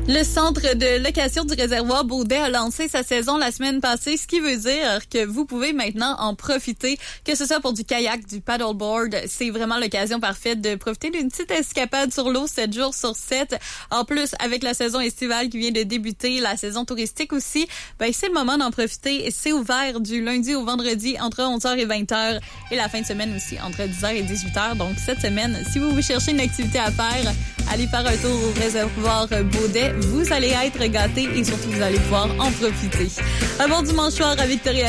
Le centre de location du réservoir Baudet a lancé sa saison la semaine passée, ce qui veut dire que vous pouvez maintenant en profiter, que ce soit pour du kayak, du paddleboard. C'est vraiment l'occasion parfaite de profiter d'une petite escapade sur l'eau 7 jours sur 7. En plus, avec la saison estivale qui vient de débuter, la saison touristique aussi, c'est le moment d'en profiter. C'est ouvert du lundi au vendredi entre 11h et 20h et la fin de semaine aussi entre 10h et 18h. Donc cette semaine, si vous cherchez une activité à faire, allez faire un tour au réservoir Baudet. Vous allez être gâtés et surtout vous allez pouvoir en profiter. Un bon dimanche soir à Victoria.